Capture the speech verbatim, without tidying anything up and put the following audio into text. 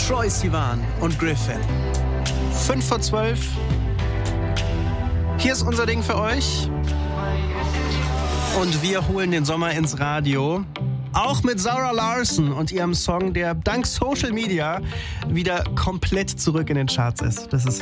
Troye Sivan und Griffin. Fünf vor zwölf. Hier ist unser Ding für euch. Und wir holen den Sommer ins Radio. Auch mit Zara Larsson und ihrem Song, der dank Social Media wieder komplett zurück in den Charts ist. Das ist